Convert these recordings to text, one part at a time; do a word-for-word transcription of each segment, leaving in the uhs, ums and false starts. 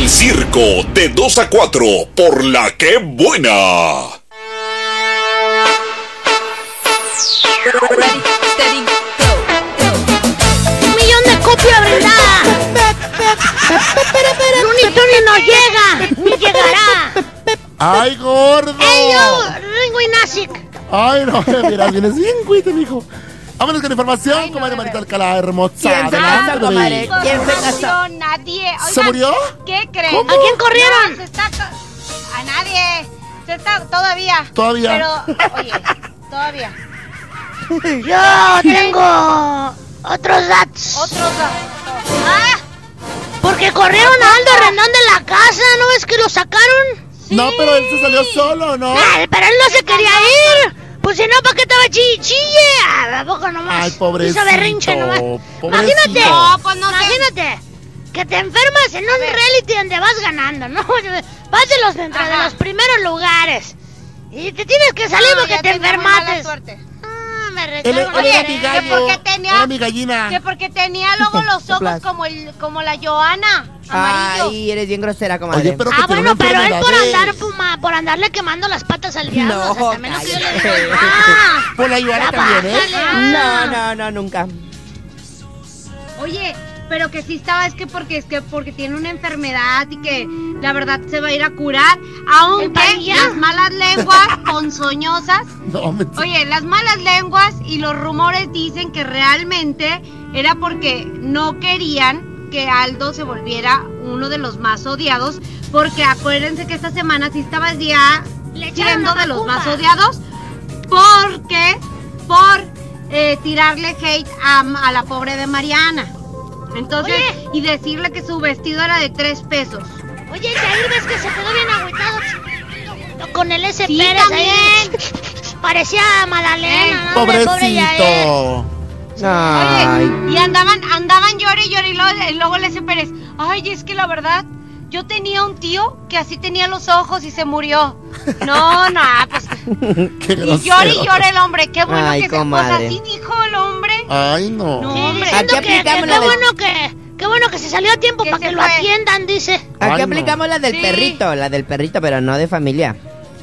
El circo de dos a cuatro por La Que Buena. Un millón de copias brindada. Looney Tunes no llega, ni llegará. ¡Ay, gordo! ¡Ey, yo, Ringo y Nasic! ¡Ay, no! Mira, vienes bien, cuídate, mijo. Vámonos con información, Ay, no, comadre Marita Alcalá, hermosa. ¿Quién se casó, comadre? ¿Quién se casó? Nadie. Oigan, ¿se murió? ¿Qué creen? ¿Cómo? ¿A quién corrieron? No, se está... A nadie. Se está... Todavía. ¿Todavía? Pero, oye, todavía. Yo tengo otros datos. Otros datos. Ah, porque corrieron a Aldo Rendón de la casa, ¿no ves que lo sacaron? sí. No, pero él se salió solo, ¿no? Ay, pero él no se quería ir. Pues si no, ¿para qué estaba chille? ¿A poco nomás? Ay, pobrecito. Hizo berrinche nomás. Pobrecito. Imagínate, No, pues no sé. imagínate que te enfermas en un reality donde vas ganando, ¿no? Vas de los dentro de Ajá. los primeros lugares. Y te tienes que salir No, porque ya te tenía muy mala enfermaste. suerte. Ah, me Él, retraigo. él Oye, era mi que gallo. porque tenía- Era mi gallina. Que porque tenía luego los ojos Soplas. como el como la Joana, amarillo. Ay, eres bien grosera, comadre. Oye, pero que Ah, tiene bueno, una pero él por enfermedad, andar ¿eh? fuma, por andarle quemando las patas al diablo. No, o sea, también lo que yo le digo. cállate. Ah, Por la Ivana ya también, ¿eh? bájale, No, ah. no, no, nunca. Oye, pero que sí estaba, es que porque es que porque tiene una enfermedad y que la verdad se va a ir a curar, aunque Empanilla. las malas lenguas ponzoñosas, No, me... oye, las malas lenguas y los rumores dicen que realmente era porque no querían que Aldo se volviera uno de los más odiados, porque acuérdense que esta semana sí estaba ya Le echaron siendo la de los macumba. más odiados, porque por eh, tirarle hate a, a la pobre de Mariana. Entonces, Oye. y decirle que su vestido era de tres pesos. Oye, Jair, ves que se quedó bien agüitado con el S. Sí, Pérez también. ahí. Parecía Madalena, ¿no? Hombre, pobre Jair. Pobrecito. Ay. Oye, y andaban, andaban llore y llore y luego, y luego le dice Pérez, ay, es que la verdad, yo tenía un tío que así tenía los ojos y se murió. No, no, pues. Qué Y grosero. llore y llore el hombre, qué bueno Ay, que se pues comadre. así dijo el hombre. Ay, no. No. Sí, Hombre. diciendo Aquí que, que aplicamos qué la de- bueno que, qué bueno que se salió a tiempo Que para se que lo fue. atiendan, dice. Aquí Ay, no. aplicamos la del Sí. perrito, la del perrito, pero no de familia.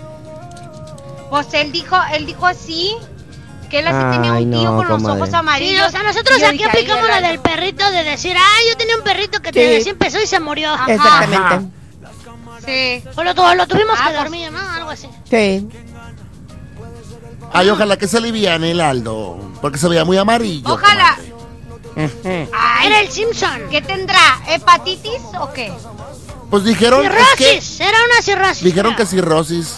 Pues él dijo, él dijo así, que él así tenía Ay, un tío no, con los comadre. ojos Sí, amarillos. o sea, nosotros Y yo aquí dije, aplicamos ay, la el del Aldo. perrito de decir, ay, yo tenía un perrito que te Sí. recién empezó y se murió. Ajá. Exactamente. Sí. O lo, tu- lo tuvimos Ah, que pues. dormir, ¿no? Algo así. Sí. Ay, ojalá que se aliviane el Aldo. Porque se veía muy amarillo. Ojalá. comadre. Ay, Era el Simpson. ¿qué tendrá? ¿Hepatitis o qué? Pues dijeron es que, Cirrosis, era una cirrosis. dijeron creo. que cirrosis.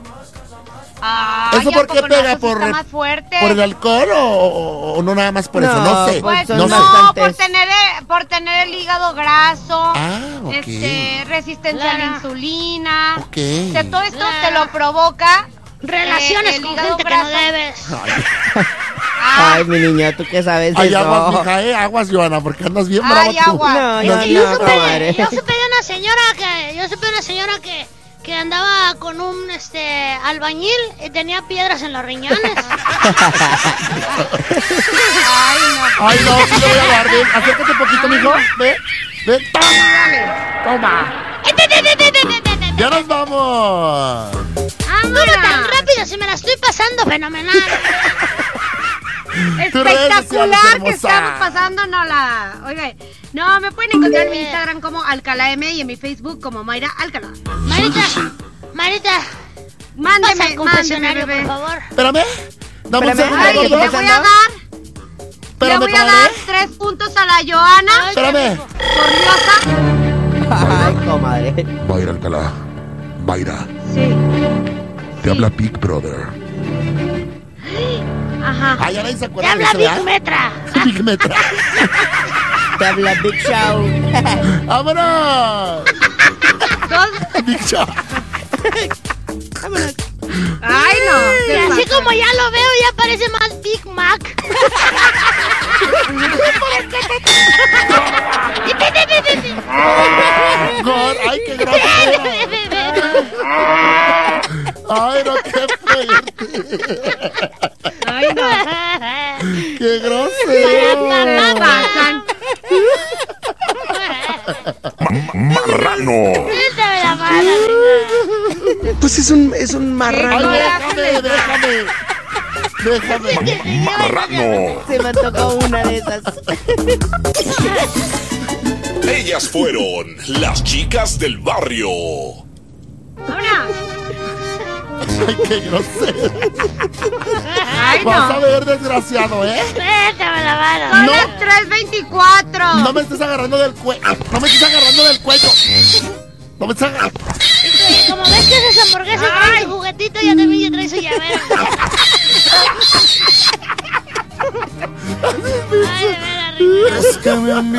Ay, ¿Eso ¿a por qué poco no? pega? Pues ¿Por, está más fuerte. ¿Por el alcohol o, o- o no nada más por eso? No, No sé. pues Pues no no, sé. bastantes. por tener el, por tener el hígado graso, Ah, ok. este, resistencia a la Claro. insulina. Ok. O sea, todo esto Claro. te lo provoca Relaciones eh, el con hígado gente que no graso. debes. Ah, Ay, mi niño, ¿tú qué sabes de Hay eso? aguas, mija, eh, aguas, Joana, porque andas bien Ay, brava tú. agua. No, Es no, que yo no, supe, comadre. yo supe de una señora que, yo supe de una señora que, que andaba con un este albañil y tenía piedras en los riñones. Ay, no. Ay, no, sí le voy a dar. Ven, acércate un poquito, mijo. Ven, ven, toma. Toma. Ya nos vamos. ¿Cómo tan rápido? Si me la estoy pasando fenomenal. Tus redes sociales, Espectacular que hermosa. estamos pasando, no la. Oiga, no, me pueden encontrar en mi Instagram como Alcalá M y en mi Facebook como Mayra Alcalá. Marita, Marita, Mándeme, pasa al confesionario, mándeme, por bebé. favor. Espérame. Dame un Espérame, segundo, ay, Ay, gordo. le voy a dar, le Espérame, voy a dar comadre. tres puntos a la Joana Ay, Espérame. por diosa. Ay, comadre. Mayra Alcalá. Mayra, Sí. te habla Big Brother. Ajá. Ay, ahora se Te acuerda de habla eso, Big ¿verdad? Metra. Big Metra. Te habla Big Show. ¡Vámonos! Dos. Big Show. Ay, no. Y ¿qué así pasa? como ya lo veo, ya parece más Big Mac. Gor, ay, qué grosero. Ay, no, qué fuerte. Ay, no. Qué grosero. Se pasan. Marrano. Suéltame la mano, Reina. Pues es un, es un marrano. Ay, déjame, déjame. Déjame. Marrano. Se me antojó una de esas. Ellas fueron las chicas del barrio. ¡Vámonos! Ay, qué grosero. ¡Ay, Vas a no! ver, desgraciado, ¿eh? Suéltame la mano. ¡Son No. las tres veinticuatro! No me estés agarrando del cuello. No me estés agarrando del cuello. No me estés agarrando. Y como ves que esas hamburguesas traen su juguetito, ya también ya trae su llavero. Ay, de veras, Reina. Búscame a mí.